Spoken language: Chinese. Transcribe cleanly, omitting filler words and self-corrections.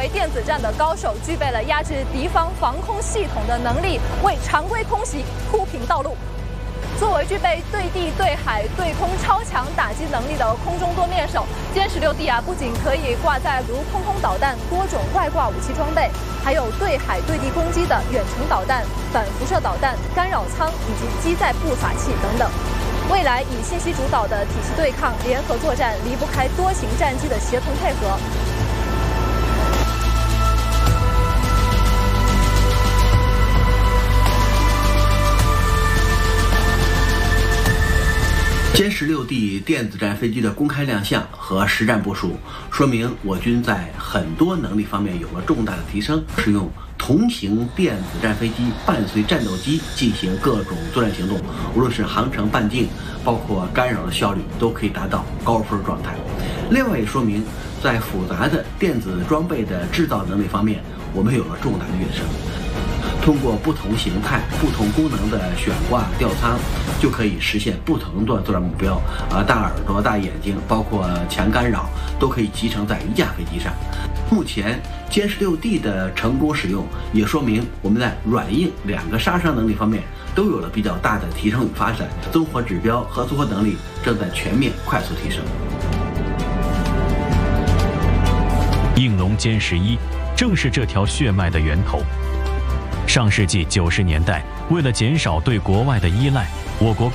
为电子战的高手，具备了压制敌方防空系统的能力，为常规空袭铺平道路。作为具备对地、对海、对空超强打击能力的空中多面手，歼16D不仅可以挂载如空空导弹多种外挂武器装备，还有对海对地攻击的远程导弹、反辐射导弹、干扰舱以及机载步法器等等。未来以信息主导的体系对抗、联合作战离不开多型战机的协同配合。 歼16D 电子战飞机的公开亮相和实战部署，说明我军在很多能力方面有了重大的提升。使用同型电子战飞机伴随战斗机进行各种作战行动，无论是航程半径，包括干扰的效率，都可以达到高分状态。另外也说明，在复杂的电子装备的制造能力方面，我们有了重大的跃升。通过不同形态、不同功能的悬挂吊舱，就可以实现不同的作战目标。大耳朵、大眼睛，包括强干扰，都可以集成在一架飞机上。目前歼16D的成功使用，也说明我们在软硬两个杀伤能力方面都有了比较大的提升与发展，综合指标和综合能力正在全面快速提升。 应龙歼11正是这条血脉的源头。上世纪90年代，为了减少对国外的依赖，我国